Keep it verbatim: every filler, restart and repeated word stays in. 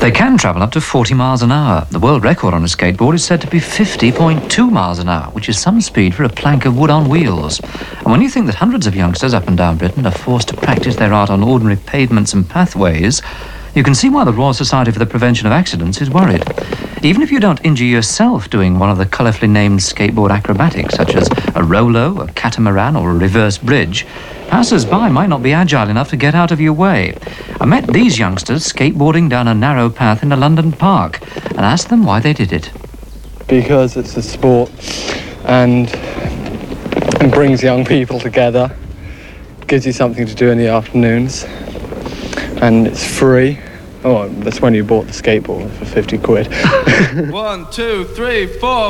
They can travel up to forty miles an hour. The world record on a skateboard is said to be fifty point two miles an hour, which is some speed for a plank of wood on wheels. And when you think that hundreds of youngsters up and down Britain are forced to practice their art on ordinary pavements and pathways, you can see why the Royal Society for the Prevention of Accidents is worried. Even if you don't injure yourself doing one of the colourfully named skateboard acrobatics, such as a rolo, a catamaran or a reverse bridge, passers-by might not be agile enough to get out of your way. I met these youngsters skateboarding down a narrow path in a London park and asked them why they did it. Because it's a sport and it brings young people together, gives you something to do in the afternoons, and it's free. Oh, that's when you bought the skateboard for fifty quid. One, two, three, four.